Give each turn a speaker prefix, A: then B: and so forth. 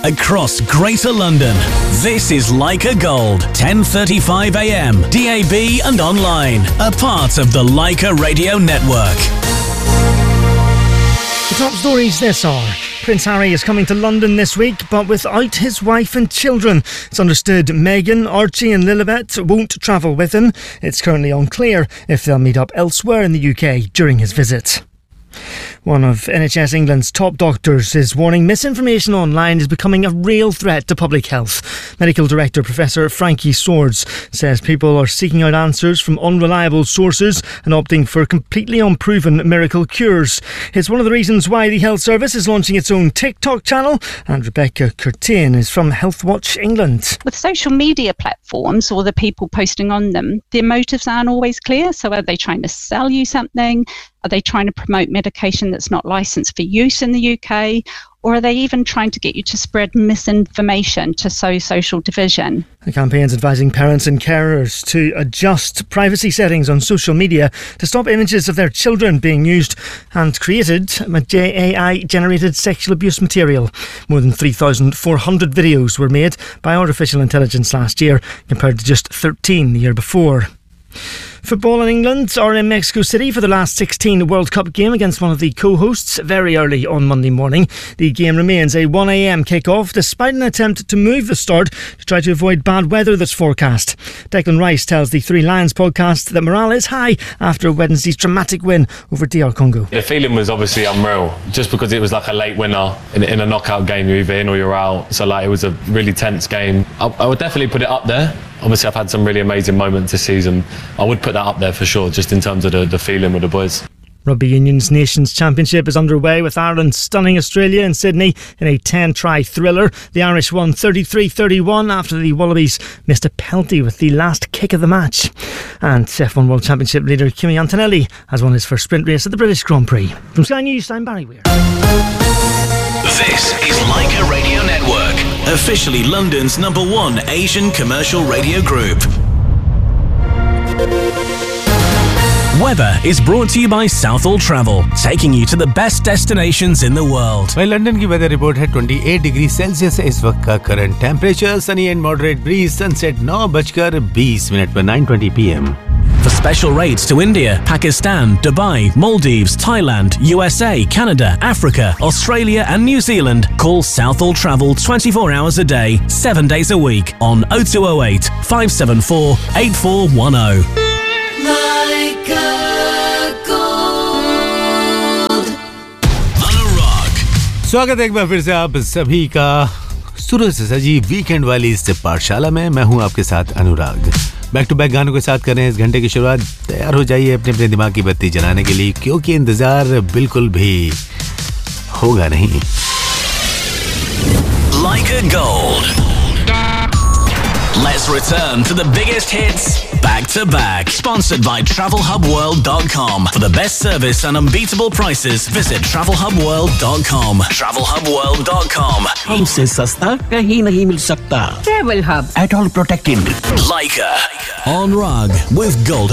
A: across Greater London. This is Leica Gold, 10:35 a.m, DAB and online. A part of the Leica Radio Network.
B: The top stories this hour. Prince Harry is coming to London this week, but without his wife and children. It's understood Meghan, Archie and Lilibet won't travel with him. It's currently unclear if they'll meet up elsewhere in the UK during his visit. One of NHS England's top doctors is warning misinformation online is becoming a real threat to public health. Medical Director Professor Frankie Swords says people are seeking out answers from unreliable sources and opting for completely unproven miracle cures. It's one of the reasons why the Health Service is launching its own TikTok channel, and Rebecca Curtain is from Healthwatch England.
C: With social media platforms or the people posting on them, their motives aren't always clear. So are they trying to sell you something? Are they trying to promote medication that's not licensed for use in the UK? Or are they even trying to get you to spread misinformation to sow social division?
B: The campaign's advising parents and carers to adjust privacy settings on social media to stop images of their children being used and created with AI-generated sexual abuse material. More than 3,400 videos were made by artificial intelligence last year, compared to just 13 the year before. Football in England are in Mexico City for the last 16 World Cup game against one of the co-hosts very early on Monday morning. The game remains a 1 a.m. kick-off despite an attempt to move the start to try to avoid bad weather that's forecast. Declan Rice tells the Three Lions podcast that morale is high after Wednesday's dramatic win over DR Congo.
D: The feeling was obviously unreal, just because it was like a late winner in a knockout game. You're either in or you're out, so like it was a really tense game. I would definitely put it up there. Obviously, I've had some really amazing moments this season. I would put that up there for sure, just in terms of the feeling with the boys.
B: Rugby Union's Nations Championship is underway with Ireland stunning Australia in Sydney in a 10-try thriller. The Irish won 33-31 after the Wallabies missed a penalty with the last kick of the match. And F1 World Championship leader Kimi Antonelli has won his first sprint race at the British Grand Prix. From Sky News, I'm Barry Weir.
A: This is Leica Radio Network, officially London's #1 Asian commercial radio group. Weather is brought to you by Southall Travel, taking you to the best destinations in the world.
E: वहीं London की weather report है 28 degree Celsius है इस वक्त का current temperature. Sunny and moderate bridge. Sunset 9:20 पर 9:20 PM.
A: For special rates to India, Pakistan, Dubai, Maldives, Thailand, USA, Canada, Africa, Australia and New Zealand, call Southall Travel 24 hours a day, 7 days a week on 0208 574 8410.
F: Leica Gold.
A: Anurag.
E: स्वागत है एक बार फिर से आप सभी का सूरज से सजी वीकेंड वाली इस पाठशाला में. मैं हूं आपके साथ अनुराग. बैक टू बैक गानों के साथ कर रहे हैं इस घंटे की शुरुआत. तैयार हो जाइए अपने अपने दिमाग की बत्ती जलाने के लिए, क्योंकि इंतजार बिल्कुल भी होगा नहीं.
A: Leica Gold. Let's return to the biggest hits back to back. Sponsored by TravelHubWorld.com. For the best service and unbeatable prices, visit TravelHubWorld.com. TravelHubWorld.com.
G: हमसे सस्ता कहीं नहीं मिल सकता.
H: Travel Hub.
G: At all protected.
A: Leica on Rug with Gold